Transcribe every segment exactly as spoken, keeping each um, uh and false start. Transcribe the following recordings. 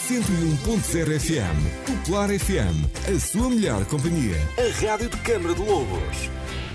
cento e um ponto zero F M. Popular F M, a sua melhor companhia. A rádio de Câmara de Lobos.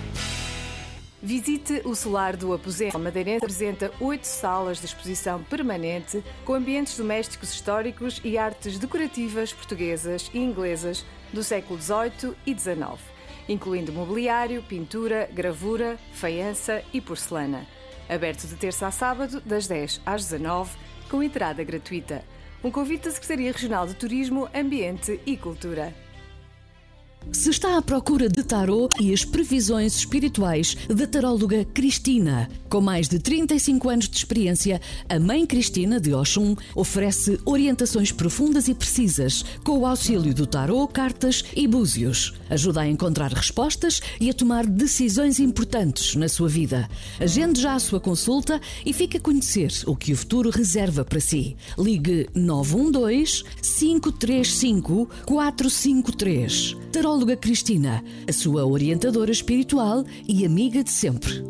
Visite o Solar do Aposento. O Madeirense apresenta oito salas de exposição permanente com ambientes domésticos históricos e artes decorativas portuguesas e inglesas do século dezoito e dezanove, incluindo mobiliário, pintura, gravura, faiança e porcelana. Aberto de terça a sábado, das dez às dezanove, com entrada gratuita. Um convite da Secretaria Regional de Turismo, Ambiente e Cultura. Se está à procura de tarô e as previsões espirituais da taróloga Cristina, com mais de trinta e cinco anos de experiência, a Mãe Cristina de Oxum oferece orientações profundas e precisas com o auxílio do tarô, cartas e búzios. Ajuda a encontrar respostas e a tomar decisões importantes na sua vida. Agende já a sua consulta e fique a conhecer o que o futuro reserva para si. Ligue nove um dois, cinco três cinco, quatro cinco três. Taróloga Cristina, a sua orientadora espiritual e amiga de sempre.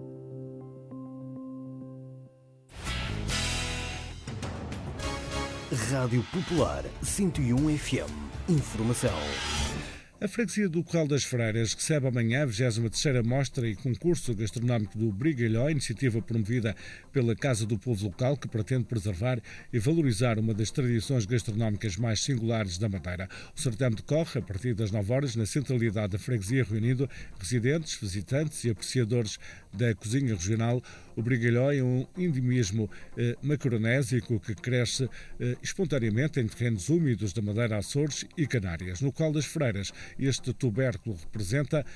Rádio Popular cento e um F M. Informação. A freguesia do Corral das Freiras recebe amanhã a vigésima terceira Mostra e Concurso Gastronómico do Brigalhó, iniciativa promovida pela Casa do Povo Local, que pretende preservar e valorizar uma das tradições gastronómicas mais singulares da Madeira. O certame decorre a partir das nove horas na centralidade da freguesia, reunindo residentes, visitantes e apreciadores da cozinha regional. O Brigalhó é um endemismo eh, macaronésico que cresce eh, espontaneamente em terrenos úmidos da Madeira, Açores e Canárias. No Corral das Freiras, este tubérculo representa